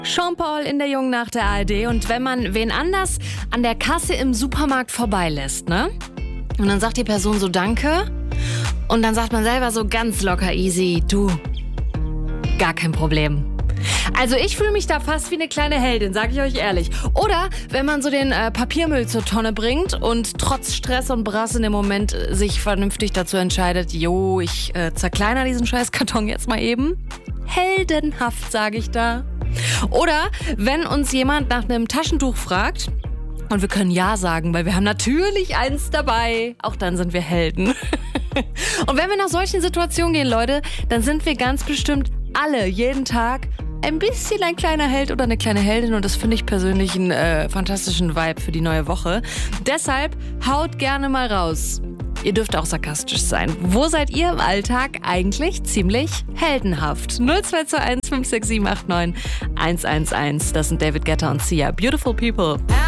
Jean-Paul in der Jungen nach der ARD. Und wenn man wen anders an der Kasse im Supermarkt vorbeilässt, ne? Und dann sagt die Person so Danke. Und dann sagt man selber so ganz locker easy, du, gar kein Problem. Also ich fühle mich da fast wie eine kleine Heldin, sag ich euch ehrlich. Oder wenn man so den Papiermüll zur Tonne bringt und trotz Stress und Brass in dem Moment sich vernünftig dazu entscheidet, ich zerkleiner diesen scheiß Karton jetzt mal eben. Heldenhaft, sage ich da. Oder wenn uns jemand nach einem Taschentuch fragt und wir können Ja sagen, weil wir haben natürlich eins dabei. Auch dann sind wir Helden. Und wenn wir nach solchen Situationen gehen, Leute, dann sind wir ganz bestimmt alle jeden Tag ein bisschen ein kleiner Held oder eine kleine Heldin. Und das finde ich persönlich einen fantastischen Vibe für die neue Woche. Deshalb haut gerne mal raus. Ihr dürft auch sarkastisch sein. Wo seid ihr im Alltag eigentlich ziemlich heldenhaft? 0221 56789 111. Das sind David Guetta und Sia. Beautiful People.